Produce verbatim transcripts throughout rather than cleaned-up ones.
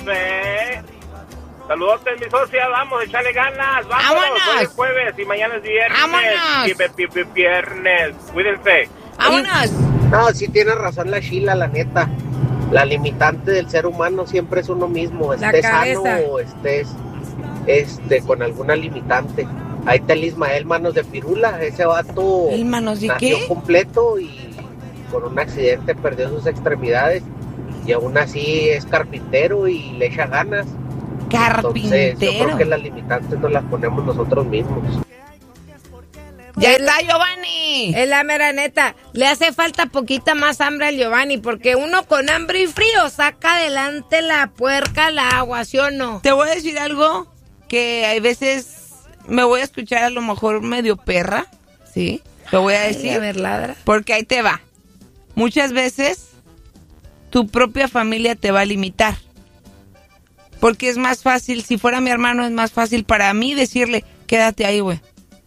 fe. Saludos, mi socia, vamos, échale ganas, vámonos. Hoy es jueves y mañana es viernes. ¡Vámonos! Y p- p- p- viernes, cuídense. ¡Vámonos! No, sí tiene razón la Sheila, la neta. La limitante del ser humano siempre es uno mismo, La estés sano cabeza. o estés este, con alguna limitante. Ahí está el Ismael Manos de Pirula, ese vato ¿El Manos de nació qué? completo y con un accidente perdió sus extremidades y aún así es carpintero y le echa ganas. Entonces, yo Carpintero. creo que las limitantes nos las ponemos nosotros mismos. ¡Ya está, Giovanni! Es la mera neta. Le hace falta poquita más hambre al Giovanni, porque uno con hambre y frío saca adelante la puerca al agua, ¿sí o no? Te voy a decir algo que hay veces me voy a escuchar a lo mejor medio perra, ¿sí? Te voy a decir. Ay, a ver, ladra. Porque ahí te va. Muchas veces tu propia familia te va a limitar. Porque es más fácil, si fuera mi hermano, es más fácil para mí decirle, quédate ahí, güey.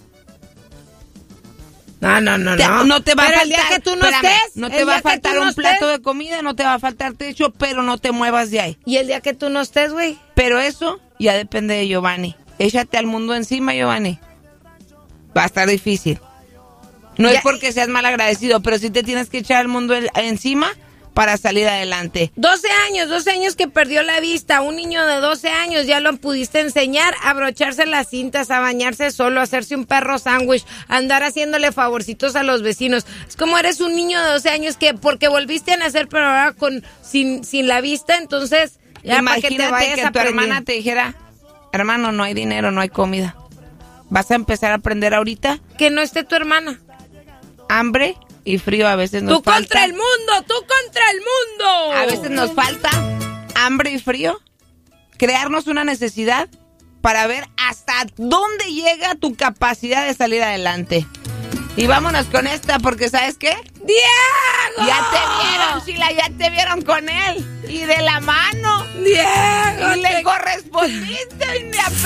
No, no, no, Te- no. no te va pero a faltar, el día que tú no espérame, estés, no el te va día a que faltar tú no un plato estés, de comida, no te va a faltar techo, pero no te muevas de ahí. Y el día que tú no estés, güey. Pero eso ya depende de Giovanni. Échate al mundo encima, Giovanni. Va a estar difícil. No Ya- es porque seas mal agradecido, pero sí te tienes que echar al mundo el- encima para salir adelante. doce años, doce años que perdió la vista. Un niño de doce años ya lo pudiste enseñar a abrocharse las cintas, a bañarse solo, a hacerse un perro sándwich, a andar haciéndole favorcitos a los vecinos. Es como eres un niño de doce años que porque volviste a nacer, pero ahora con sin, sin la vista, entonces ya para que te Imagínate vayas que tu hermana aprendiendo. te dijera, hermano, no hay dinero, no hay comida. ¿Vas a empezar a aprender ahorita? Que no esté tu hermana. Hambre y frío a veces nos Tú falta. contra el mundo, tú contra el mundo. A veces nos falta hambre y frío. Crearnos una necesidad para ver hasta dónde llega tu capacidad de salir adelante. Y vámonos con esta, porque ¿sabes qué? ¡Diego! Ya te vieron, Sheila, ya te vieron con él. Y de la mano. ¡Diego! Y le te- correspondiste. Y me